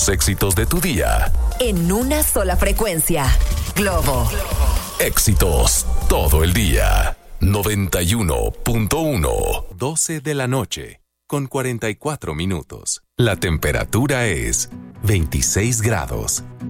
los éxitos de tu día. En una sola frecuencia. Globo. Éxitos todo el día. 91.1. 12 de la noche, con 44 minutos. La temperatura es 26 grados.